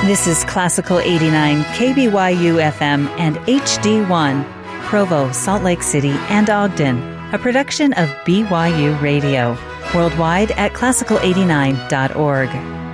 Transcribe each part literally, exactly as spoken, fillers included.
This is Classical eighty-nine, K B Y U F M and H D one, Provo, Salt Lake City, and Ogden, a production of B Y U Radio, worldwide at classical eighty-nine dot org.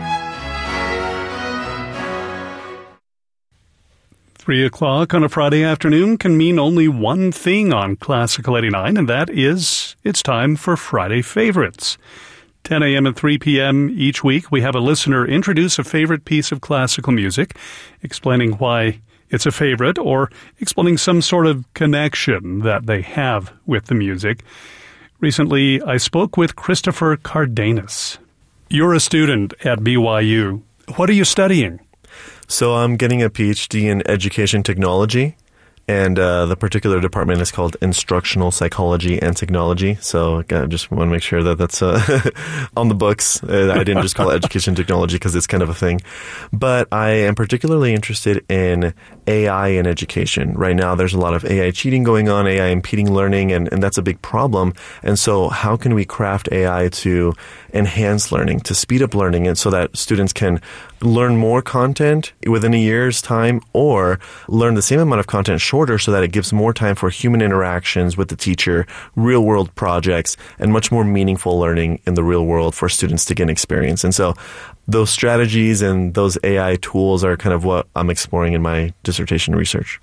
Three o'clock on a Friday afternoon can mean only one thing on Classical eighty-nine, and that is it's time for Friday Favorites. ten a.m. and three p.m. each week, we have a listener introduce a favorite piece of classical music, explaining why it's a favorite or explaining some sort of connection that they have with the music. Recently, I spoke with Christopher Cardenas. You're a student at B Y U. What are you studying? So I'm getting a P H D in education technology. And uh, the particular department is called Instructional Psychology and Technology. So I just want to make sure that that's uh, on the books. Uh, I didn't just call it Education Technology because it's kind of a thing. But I am particularly interested in A I in education. Right now, there's a lot of A I cheating going on, A I impeding learning, and, and that's a big problem. And so how can we craft A I to enhance learning, to speed up learning, and so that students can learn more content within a year's time or learn the same amount of content shorter so that it gives more time for human interactions with the teacher, real-world projects, and much more meaningful learning in the real world for students to gain experience. And so those strategies and those A I tools are kind of what I'm exploring in my dissertation research.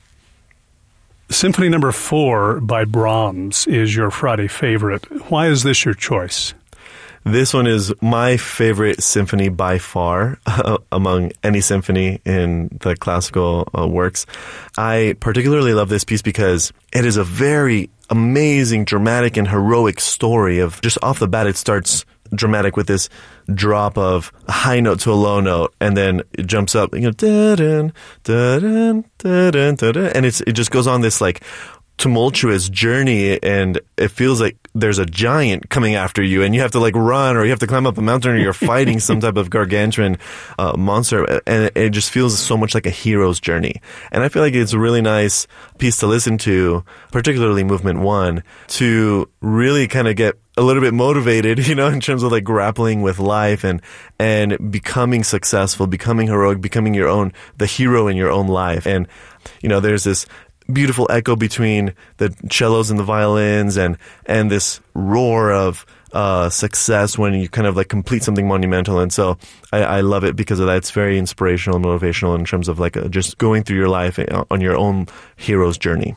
Symphony Number Four by Brahms is your Friday favorite. Why is this your choice? This one is my favorite symphony by far uh, among any symphony in the classical uh, works. I particularly love this piece because it is a very amazing, dramatic, and heroic story of just off the bat. It starts dramatic with this drop of a high note to a low note, and then it jumps up, you know, da-dun, da-dun, da-dun, da-dun, and it's it just goes on this like tumultuous journey, and it feels like there's a giant coming after you and you have to like run or you have to climb up a mountain or you're fighting some type of gargantuan uh, monster, and it just feels so much like a hero's journey. And I feel like it's a really nice piece to listen to, particularly movement one, to really kind of get a little bit motivated, you know, in terms of like grappling with life and and becoming successful, becoming heroic, becoming your own, the hero in your own life. And, you know, there's this beautiful echo between the cellos and the violins and and this roar of uh, success when you kind of like complete something monumental. And so I, I love it because of that. It's very inspirational and motivational in terms of like a, just going through your life on your own hero's journey.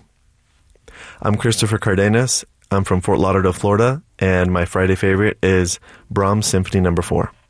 I'm Christopher Cardenas. I'm from Fort Lauderdale, Florida, and my Friday favorite is Brahms Symphony Number Four.